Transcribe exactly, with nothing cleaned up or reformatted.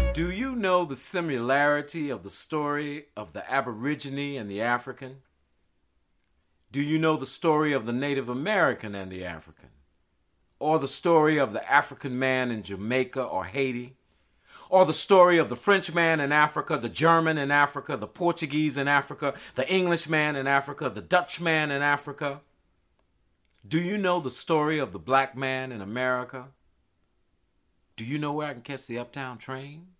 Do you know the similarity of the story of the Aborigine and the African? Do you know the story of the Native American and the African? Or the story of the African man in Jamaica or Haiti? Or the story of the Frenchman in Africa, the German in Africa, the Portuguese in Africa, the Englishman in Africa, the Dutchman in Africa? Do you know the story of the black man in America? Do you know where I can catch the uptown train?